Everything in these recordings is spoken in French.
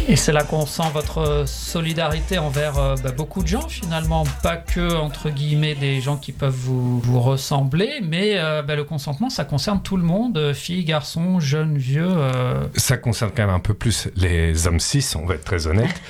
Et c'est là qu'on sent votre solidarité envers beaucoup de gens finalement, pas que entre guillemets des gens qui peuvent vous ressembler, mais le consentement ça concerne tout le monde, filles, garçons, jeunes, vieux. Ça concerne quand même un peu plus les hommes cis, on va être très honnête.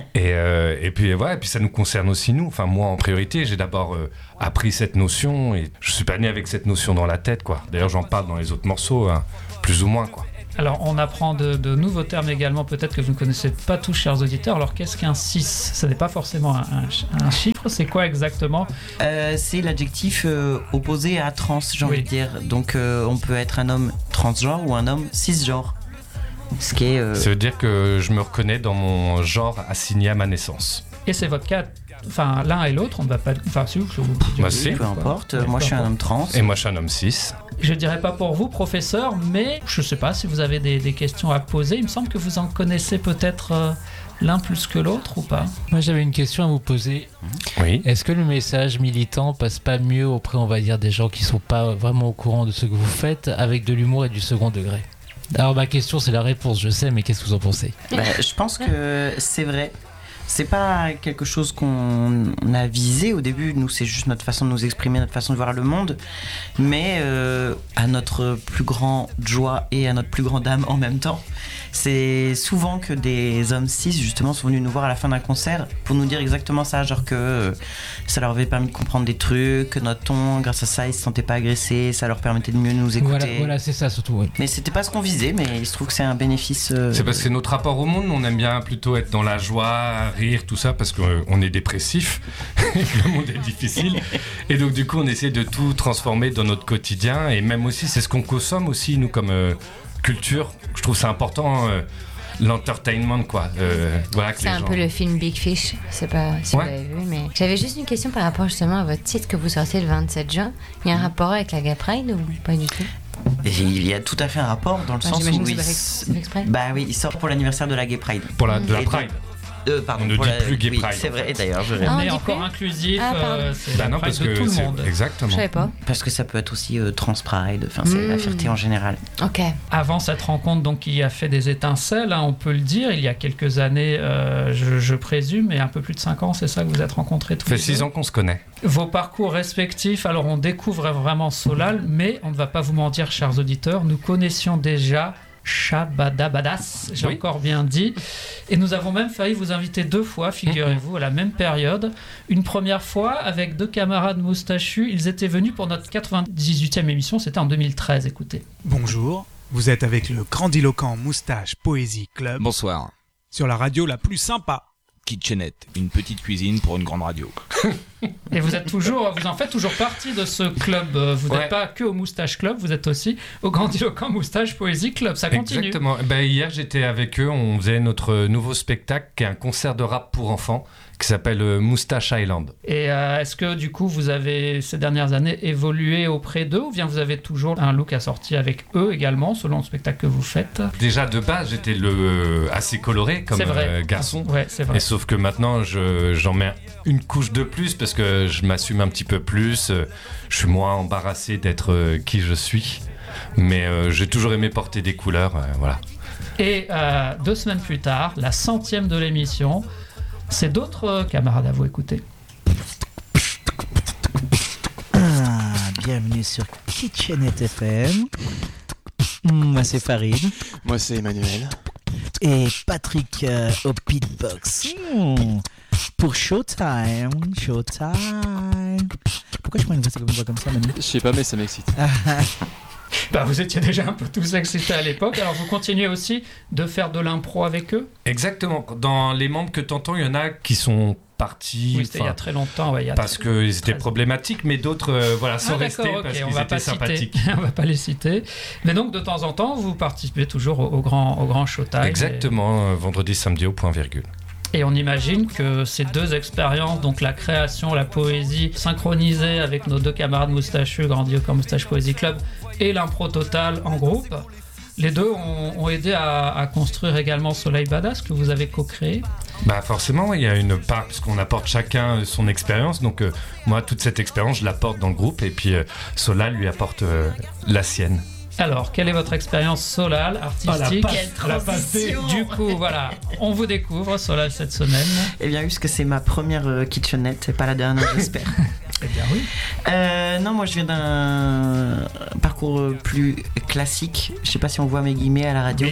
et puis voilà, et puis ça nous concerne aussi nous. Enfin moi en priorité, j'ai d'abord appris cette notion et je suis pas né avec cette notion dans la tête quoi. D'ailleurs j'en parle dans les autres morceaux, hein, plus ou moins quoi. Alors, on apprend de nouveaux termes également, peut-être que vous ne connaissez pas tous, chers auditeurs. Alors, qu'est-ce qu'un cis ? Ce n'est pas forcément un chiffre, c'est quoi exactement ? C'est l'adjectif opposé à trans, j'ai envie de dire. Donc, on peut être un homme transgenre ou un homme cisgenre. Ce qui est, Ça veut dire que je me reconnais dans mon genre assigné à ma naissance. Et c'est votre cas. Enfin, l'un et l'autre, on ne va pas. Enfin, si vous. Peu importe. Moi, je suis un homme trans. Et moi, je suis un homme cis. Je dirais pas pour vous, professeur, mais je sais pas si vous avez des questions à poser. Il me semble que vous en connaissez peut-être l'un plus que l'autre ou pas. Moi, j'avais une question à vous poser. Oui. Est-ce que le message militant passe pas mieux auprès, on va dire, des gens qui sont pas vraiment au courant de ce que vous faites, avec de l'humour et du second degré ? Alors, ma question, c'est la réponse, je sais, mais qu'est-ce que vous en pensez ? Je pense que c'est vrai. C'est pas quelque chose qu'on a visé au début, nous c'est juste notre façon de nous exprimer, notre façon de voir le monde, mais à notre plus grande joie et à notre plus grande âme en même temps. C'est souvent que des hommes cis justement sont venus nous voir à la fin d'un concert pour nous dire exactement ça, genre que ça leur avait permis de comprendre des trucs, que notre ton, grâce à ça ils se sentaient pas agressés, ça leur permettait de mieux nous écouter. Voilà, c'est ça surtout. Oui. Mais c'était pas ce qu'on visait, mais il se trouve que c'est un bénéfice. C'est parce que c'est notre rapport au monde, on aime bien plutôt être dans la joie, rire, tout ça, parce qu'on est dépressif, le monde est difficile, et donc du coup on essaie de tout transformer dans notre quotidien, et même aussi c'est ce qu'on consomme aussi nous comme culture. Je trouve ça important, l'entertainment quoi. Voilà, que c'est un peu le film Big Fish, je sais pas si vous l'avez vu, mais j'avais juste une question par rapport justement à votre titre que vous sortez le 27 juin. Il y a un rapport avec la Gay Pride ou pas du tout? Il y a tout à fait un rapport dans le sens où il sort pour l'anniversaire de la Gay Pride. Pour de la Pride. Pardon, on ne dit plus Gay Pride. C'est vrai d'ailleurs. On est encore inclusif. C'est non, parce de que tout le monde. Exactement. Je savais pas. Parce que ça peut être aussi Trans Pride. Enfin, c'est la fierté en général. Ok. Avant cette rencontre, donc, qui a fait des étincelles, hein, on peut le dire, il y a quelques années, je présume, et un peu plus de 5 ans, c'est ça que vous êtes rencontrés tous les deux. Ça fait 6 ans qu'on se connaît. Vos parcours respectifs, alors on découvre vraiment Solal, mais on ne va pas vous mentir, chers auditeurs, nous connaissions déjà Shabadabadas, j'ai encore bien dit, et nous avons même failli vous inviter 2 fois, figurez-vous, à la même période. Une première fois avec 2 camarades moustachus, ils étaient venus pour notre 98e émission, c'était en 2013, écoutez. Bonjour, vous êtes avec le grandiloquent Moustache Poésie Club. Bonsoir. Sur la radio la plus sympa. Kitchenette, une petite cuisine pour une grande radio. Et vous en faites toujours partie de ce club. Vous n'êtes pas que au Moustache Club, vous êtes aussi au Grandiloquent Moustache Poésie Club. Ça continue. Exactement. Hier, j'étais avec eux. On faisait notre nouveau spectacle, qui est un concert de rap pour enfants, qui s'appelle Moustache Island. Et est-ce que du coup, vous avez ces dernières années évolué auprès d'eux, ou bien vous avez toujours un look assorti avec eux également, selon le spectacle que vous faites? Déjà de base, j'étais assez coloré comme garçon. Ouais, c'est vrai. Et sauf que maintenant, j'en mets une couche de plus parce que je m'assume un petit peu plus. Je suis moins embarrassé d'être qui je suis. Mais j'ai toujours aimé porter des couleurs. Voilà. Et 2 semaines plus tard, la 100e de l'émission, c'est d'autres camarades à vous écouter. Bienvenue sur Kitchenette FM. Moi c'est Farid. Moi c'est Emmanuel. Et Patrick au beatbox. Pour Showtime. Pourquoi je prends une voix comme ça, Manu? Je sais pas, mais ça m'excite. Vous étiez déjà un peu tous excités à l'époque, alors vous continuez aussi de faire de l'impro avec eux? Exactement. Dans les membres que t'entends, il y en a qui sont partis. Oui, c'était il y a très longtemps. Parce qu'ils étaient problématiques, mais d'autres sont restés parce qu'ils étaient sympathiques. On va pas les citer. Mais donc, de temps en temps, vous participez toujours au grand Showtime. Exactement, vendredi, samedi au point virgule. Et on imagine que ces 2 expériences, donc la création, la poésie, synchronisée avec nos 2 camarades moustachus, Grandiloquent Moustache Poésie Club, et l'impro totale en groupe, les 2 ont aidé à construire également Soleil Badass, que vous avez co-créé. Forcément, il y a une part, puisqu'on apporte chacun son expérience. Donc moi, toute cette expérience, je l'apporte dans le groupe, et puis Solal lui apporte la sienne. Alors, quelle est votre expérience Solal, artistique? Quelle transition. Du coup, voilà, on vous découvre Solal cette semaine. Eh bien, puisque c'est ma première kitchenette, et pas la dernière, j'espère. Eh bien oui. Non, moi je viens d'un parcours plus classique. Je sais pas si on voit mes guillemets à la radio.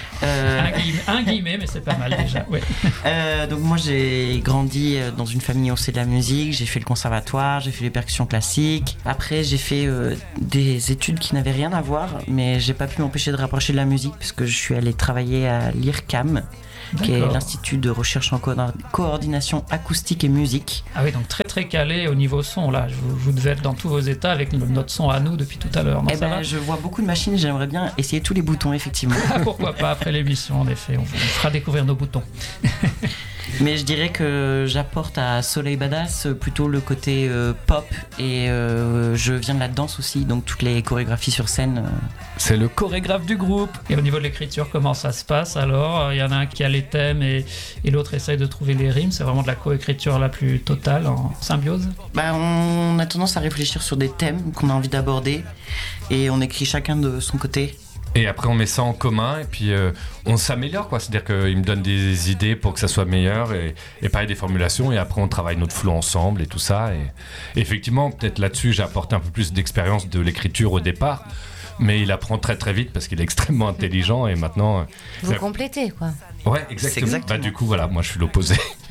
Un guillemet, mais c'est pas mal déjà. Oui. Donc moi j'ai grandi dans une famille où on sait de la musique. J'ai fait le conservatoire, j'ai fait les percussions classiques. Après j'ai fait des études qui n'avaient rien à voir, mais j'ai pas pu m'empêcher de rapprocher de la musique parce que je suis allé travailler à l'IRCAM, qui est l'Institut de recherche en coordination acoustique et musique. Ah oui, donc très très calé au niveau son là. Vous devez être dans tous vos états avec notre son à nous depuis tout à l'heure. Non, eh ben, je vois beaucoup de machines, j'aimerais bien essayer tous les boutons effectivement. Ah, pourquoi pas après l'émission en effet, on vous fera découvrir nos boutons. Mais je dirais que j'apporte à Soleil Badass plutôt le côté pop et je viens de la danse aussi, donc toutes les chorégraphies sur scène. C'est le chorégraphe du groupe. Et au niveau de l'écriture, comment ça se passe alors? Il y en a un qui a les thèmes et l'autre essaye de trouver les rimes. C'est vraiment de la coécriture la plus totale, en symbiose? On a tendance à réfléchir sur des thèmes qu'on a envie d'aborder et on écrit chacun de son côté. Et après on met ça en commun et puis on s'améliore quoi, c'est-à-dire qu'il me donne des idées pour que ça soit meilleur et pareil des formulations et après on travaille notre flow ensemble et tout ça et effectivement peut-être là-dessus j'ai apporté un peu plus d'expérience de l'écriture au départ mais il apprend très très vite parce qu'il est extrêmement intelligent et maintenant... Vous complétez quoi. Ouais exactement. Du coup voilà, moi je suis l'opposé.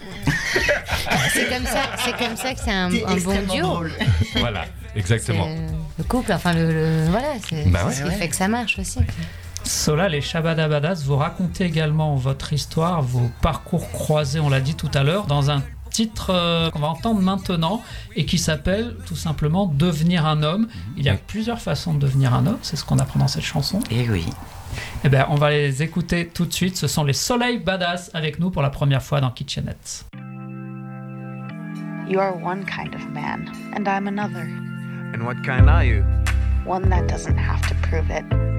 C'est comme ça que c'est un bon duo. Drôle. Voilà, exactement. Le couple, enfin voilà, c'est ce qui fait que ça marche aussi. Solal et Shabadabadas, vous racontez également votre histoire, vos parcours croisés, on l'a dit tout à l'heure, dans un titre qu'on va entendre maintenant et qui s'appelle tout simplement Devenir un homme. Il y a plusieurs façons de devenir un homme, c'est ce qu'on apprend dans cette chanson. Et oui. Eh bien, on va les écouter tout de suite. Ce sont les Soleil Badass avec nous pour la première fois dans Kitchenette. You are one kind of man, and I'm another. And what kind are you? One that doesn't have to prove it.